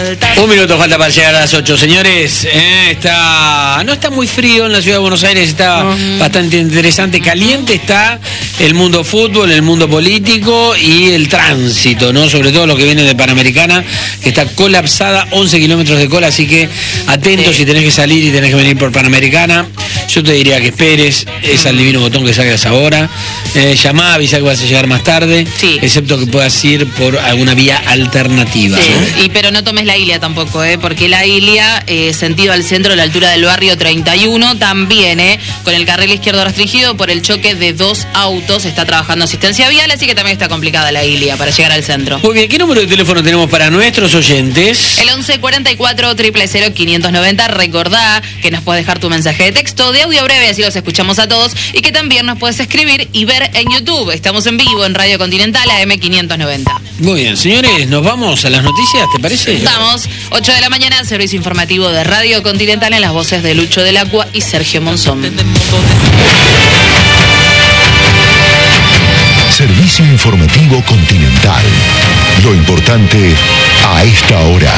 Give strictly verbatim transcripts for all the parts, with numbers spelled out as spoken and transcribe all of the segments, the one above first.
Un minuto falta para llegar a las ocho, señores. Eh, está, no está muy frío en la ciudad de Buenos Aires, está uh-huh. bastante interesante. Caliente está el mundo fútbol, el mundo político y el tránsito, ¿no? Sobre todo lo que viene de Panamericana, que está colapsada, once kilómetros de cola, así que atentos si tenés que salir y tenés que venir por Panamericana. Yo te diría que esperes, es al divino botón que salgas ahora. Eh, llamá, avisa que vas a llegar más tarde, sí. excepto que puedas ir por alguna vía alternativa. Sí, ¿no? y, pero no tomes la Ilia tampoco, ¿eh? Porque la Ilia, eh, sentido al centro, a la altura del barrio treinta y uno, también, ¿eh? Con el carril izquierdo restringido por el choque de dos autos, está trabajando asistencia vial, así que también está complicada la Ilia para llegar al centro. Muy bien, ¿qué número de teléfono tenemos para nuestros oyentes? El once cuarenta y cuatro, cero cero cero, quinientos noventa. Recordá que nos puedes dejar tu mensaje de texto, de audio breve, así los escuchamos a todos, y que también nos puedes escribir y ver en YouTube. Estamos en vivo en Radio Continental A M quinientos noventa. Muy bien, señores, nos vamos a las noticias, ¿te parece? Vamos, ocho de la mañana, servicio informativo de Radio Continental en las voces de Lucho del Agua y Sergio Monzón. Servicio informativo Continental. Lo importante a esta hora.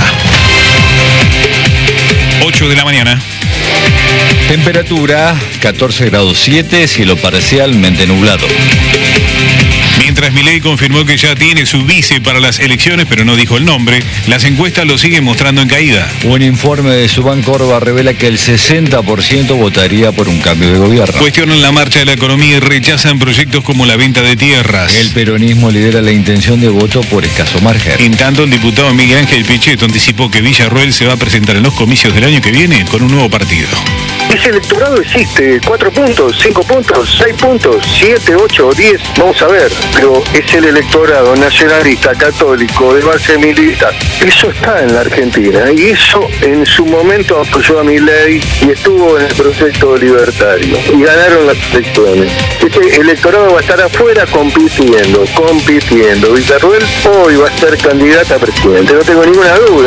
ocho de la mañana. Temperatura catorce grados siete, cielo parcialmente nublado. Mientras Milei confirmó que ya tiene su vice para las elecciones, pero no dijo el nombre, las encuestas lo siguen mostrando en caída. Un informe de Subancórdoba revela que el sesenta por ciento votaría por un cambio de gobierno. Cuestionan la marcha de la economía y rechazan proyectos como la venta de tierras. El peronismo lidera la intención de voto por escaso margen. En tanto, el diputado Miguel Ángel Pichetto anticipó que Villarroel se va a presentar en los comicios del año que viene con un nuevo partido. Ese electorado existe, cuatro puntos, cinco puntos, seis puntos, siete, ocho o diez, vamos a ver, pero es el electorado nacionalista, católico, de base militar. Eso está en la Argentina y eso en su momento apoyó a Milei y estuvo en el proyecto libertario y ganaron las elecciones. Ese electorado va a estar afuera compitiendo, compitiendo. Villarroel hoy va a ser candidata a presidente, no tengo ninguna duda.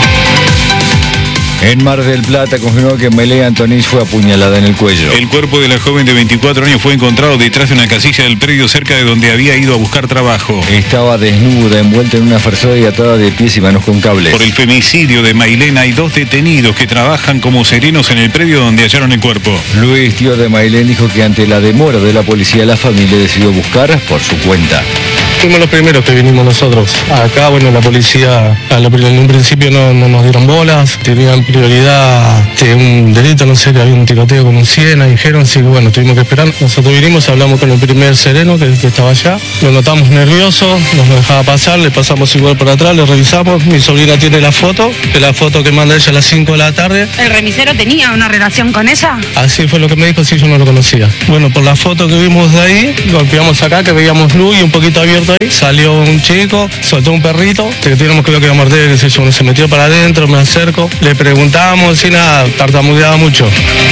En Mar del Plata confirmó que Melea Antonís fue apuñalada en el cuello. El cuerpo de la joven de veinticuatro años fue encontrado detrás de una casilla del predio cerca de donde había ido a buscar trabajo. Estaba desnuda, envuelta en una frazada y atada de pies y manos con cables. Por el femicidio de Mailén hay dos detenidos que trabajan como serenos en el predio donde hallaron el cuerpo. Luis, tío de Mailén, dijo que ante la demora de la policía, la familia decidió buscar por su cuenta. Fuimos los primeros que vinimos nosotros. Acá, bueno, la policía en un principio no, no nos dieron bolas, tenían prioridad de un delito, no sé, que había un tiroteo con un Siena, dijeron, así que bueno, tuvimos que esperar. Nosotros vinimos, hablamos con el primer sereno que, que estaba allá, lo notamos nervioso, nos dejaba pasar, le pasamos igual por atrás, le revisamos, mi sobrina tiene la foto, que la foto que manda ella a las cinco de la tarde. ¿El remisero tenía una relación con ella? Así fue lo que me dijo, sí, yo no lo conocía. Bueno, por la foto que vimos de ahí, golpeamos acá, que veíamos luz y un poquito abierto ahí, salió un chico, soltó un perrito, que teníamos que ver que iba a morder, qué sé yo, se metió para adentro, me acerco, le preguntábamos y nada, tartamudeaba mucho.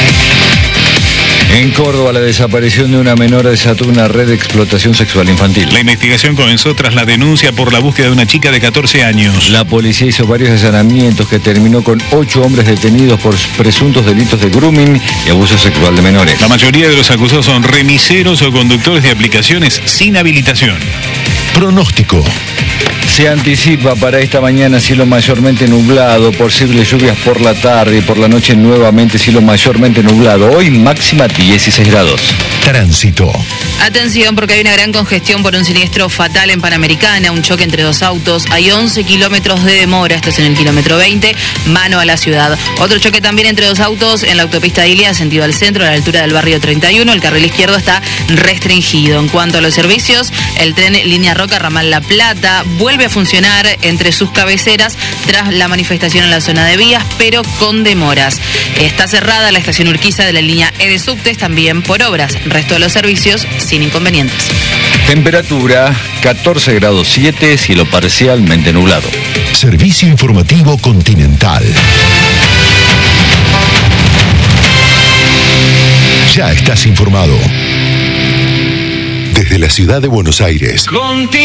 En Córdoba, la desaparición de una menor desató una red de explotación sexual infantil. La investigación comenzó tras la denuncia por la búsqueda de una chica de catorce años. La policía hizo varios allanamientos que terminó con ocho hombres detenidos por presuntos delitos de grooming y abuso sexual de menores. La mayoría de los acusados son remiseros o conductores de aplicaciones sin habilitación. Pronóstico. Se anticipa para esta mañana cielo mayormente nublado, posibles lluvias por la tarde y por la noche nuevamente cielo mayormente nublado. Hoy máxima dieciséis grados. Tránsito. Atención porque hay una gran congestión por un siniestro fatal en Panamericana, un choque entre dos autos. Hay once kilómetros de demora, esto es en el kilómetro veinte, mano a la ciudad. Otro choque también entre dos autos en la autopista de Ilia, sentido al centro, a la altura del barrio treinta y uno. El carril izquierdo está restringido. En cuanto a los servicios, el tren Línea Roca, ramal La Plata, vuelve a funcionar entre sus cabeceras tras la manifestación en la zona de vías, pero con demoras. Está cerrada la estación Urquiza de la línea E de subtes, también por obras. Resto de los servicios sin inconvenientes. Temperatura catorce grados siete, cielo parcialmente nublado. Servicio informativo Continental. Ya estás informado. Desde la ciudad de Buenos Aires.